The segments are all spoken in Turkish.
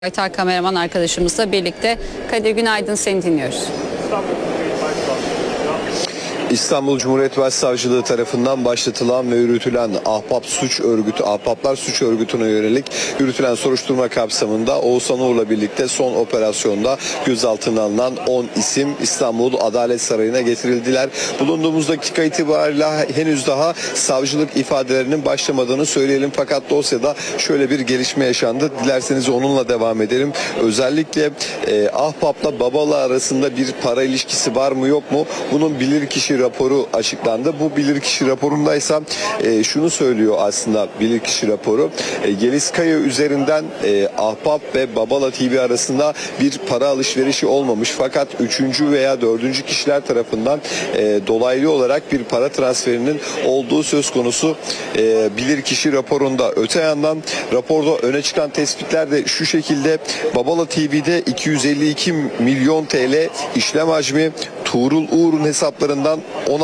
Baytar kameraman arkadaşımızla birlikte. Kadir, günaydın, seni dinliyoruz. İstanbul Cumhuriyet Başsavcılığı tarafından başlatılan ve yürütülen Ahbaplar Suç Örgütü'ne yönelik yürütülen soruşturma kapsamında Oğuzhan Uğur'la birlikte son operasyonda gözaltına alınan 10 isim İstanbul Adalet Sarayı'na getirildiler. Bulunduğumuz dakika itibariyle henüz daha savcılık ifadelerinin başlamadığını söyleyelim. Fakat dosyada şöyle bir gelişme yaşandı. Dilerseniz onunla devam edelim. Özellikle Ahbap'la Babala arasında bir para ilişkisi var mı yok mu? Bunun bilirkişi raporu açıklandı. Bu bilirkişi raporundaysa şunu söylüyor aslında bilirkişi raporu. Yeliz Kaya üzerinden Ahbap ve Babala TV arasında bir para alışverişi olmamış. Fakat 3. veya 4. kişiler tarafından dolaylı olarak bir para transferinin olduğu söz konusu bilirkişi raporunda. Öte yandan raporda öne çıkan tespitler de şu şekilde: Babala TV'de 252 milyon TL işlem hacmi, Tuğrul Uğur'un hesaplarından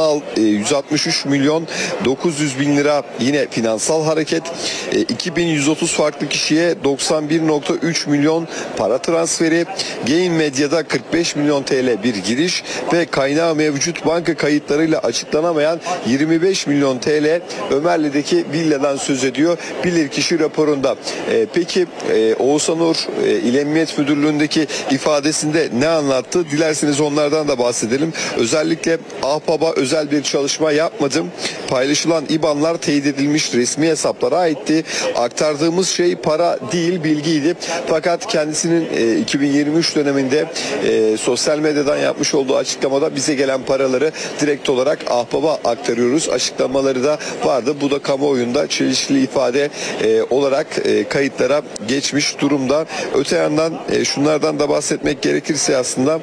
163 milyon 900 bin lira yine finansal hareket, 2130 farklı kişiye 91.3 milyon para transferi, Gain Medya'da 45 milyon TL bir giriş ve kaynağı mevcut banka kayıtlarıyla açıklanamayan 25 milyon TL Ömerli'deki villadan söz ediyor bilirkişi raporunda. Peki Oğuzhan Uğur İl Emniyet Müdürlüğü'ndeki ifadesinde ne anlattı? Dilerseniz onlardan da bahsedelim. Özellikle Ahbap'a özel bir çalışma yapmadım. Paylaşılan IBAN'lar teyit edilmiş resmi hesaplara aitti. Aktardığımız şey para değil, bilgiydi. Fakat kendisinin 2023 döneminde sosyal medyadan yapmış olduğu açıklamada bize gelen paraları direkt olarak Ahbap'a aktarıyoruz açıklamaları da vardı. Bu da kamuoyunda çelişkili ifade olarak kayıtlara geçmiş durumda. Öte yandan şunlardan da bahsetmek gerekirse aslında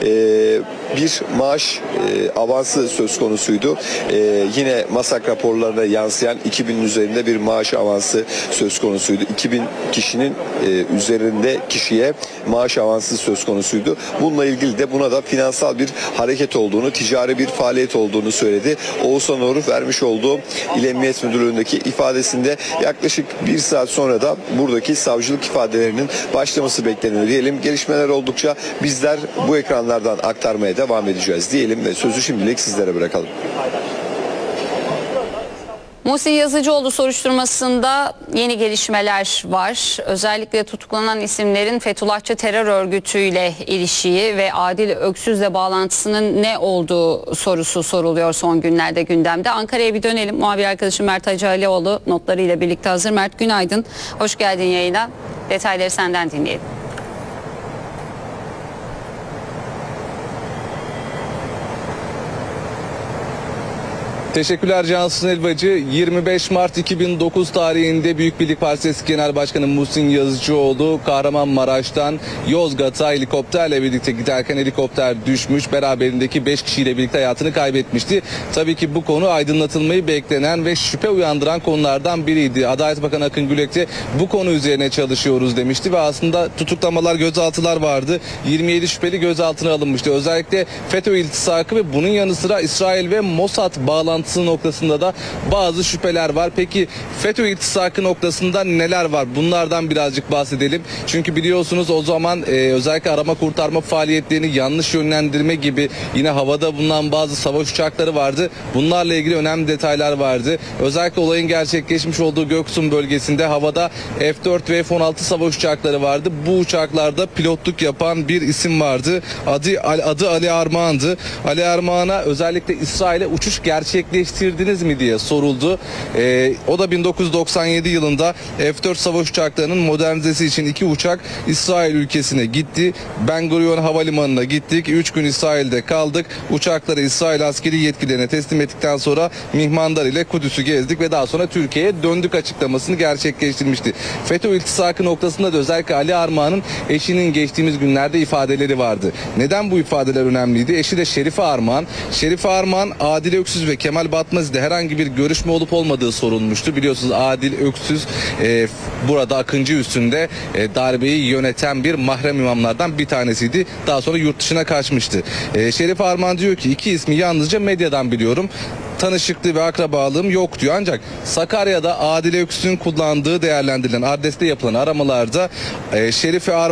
bir maaş avansı söz konusuydu. Yine MASAK raporlarına yansıyan 2000'in üzerinde bir maaş avansı söz konusuydu. 2000 kişinin üzerinde kişiye maaş avansı söz konusuydu. Bununla ilgili de buna da finansal bir hareket olduğunu, ticari bir faaliyet olduğunu söyledi. Oğuzhan Uğur vermiş olduğu İl Emniyet Müdürlüğü'ndeki ifadesinde yaklaşık bir saat sonra da buradaki savcılık ifadelerinin başlaması bekleniyor diyelim. Gelişmeler oldukça bizler bu ekranlardan aktarmaya devam edeceğiz diyelim ve sözü şimdilik sizlere bırakalım. Muhsin Yazıcıoğlu soruşturmasında yeni gelişmeler var. Özellikle tutuklanan isimlerin Fethullahçı terör örgütüyle ilişiği ve Adil Öksüz'le bağlantısının ne olduğu sorusu soruluyor son günlerde gündemde. Ankara'ya bir dönelim. Muhabir arkadaşım Mert Hacı Alioğlu notlarıyla birlikte hazır. Mert, günaydın. Hoş geldin yayına. Detayları senden dinleyelim. Teşekkürler Cansın Elbacı. 25 Mart 2009 tarihinde Büyük Birlik Partisi Genel Başkanı Muhsin Yazıcıoğlu Kahramanmaraş'tan Yozgat'a helikopterle birlikte giderken helikopter düşmüş. Beraberindeki 5 kişiyle birlikte hayatını kaybetmişti. Tabii ki bu konu aydınlatılmayı beklenen ve şüphe uyandıran konulardan biriydi. Adalet Bakanı Akın Gülek de bu konu üzerine çalışıyoruz demişti ve aslında tutuklamalar, gözaltılar vardı. 27 şüpheli gözaltına alınmıştı. Özellikle FETÖ iltisakı ve bunun yanı sıra İsrail ve Mossad bağlantısı noktasında da bazı şüpheler var. Peki FETÖ iltisakı noktasında neler var? Bunlardan birazcık bahsedelim. Çünkü biliyorsunuz o zaman özellikle arama kurtarma faaliyetlerini yanlış yönlendirme gibi yine havada bulunan bazı savaş uçakları vardı. Bunlarla ilgili önemli detaylar vardı. Özellikle olayın gerçekleşmiş olduğu Göksun bölgesinde havada F-4 ve F-16 savaş uçakları vardı. Bu uçaklarda pilotluk yapan bir isim vardı. Adı Ali Armağan'dı. Ali Armağan'a özellikle İsrail'e uçuş gerçekleştirdiniz mi diye soruldu. O da 1997 yılında F-4 savaş uçaklarının modernizesi için 2 uçak İsrail ülkesine gitti. Ben Gurion Havalimanı'na gittik. 3 gün İsrail'de kaldık. Uçakları İsrail askeri yetkililerine teslim ettikten sonra mihmandar ile Kudüs'ü gezdik ve daha sonra Türkiye'ye döndük açıklamasını gerçekleştirmişti. FETÖ iltisakı noktasında da özellikle Ali Armağan'ın eşinin geçtiğimiz günlerde ifadeleri vardı. Neden bu ifadeler önemliydi? Eşi de Şerife Armağan. Şerife Armağan, Adil Öksüz ve Kemal Kemal Batmaz'da herhangi bir görüşme olup olmadığı sorulmuştu. Biliyorsunuz Adil Öksüz burada Akıncı üstünde darbeyi yöneten bir mahrem imamlardan bir tanesiydi. Daha sonra yurt dışına kaçmıştı. Şerif Arman diyor ki iki ismi yalnızca medyadan biliyorum. Tanışıklığı ve akrabalığım yok diyor. Ancak Sakarya'da Adil Öksüz'ün kullandığı değerlendirilen adreste yapılan aramalarda Şerife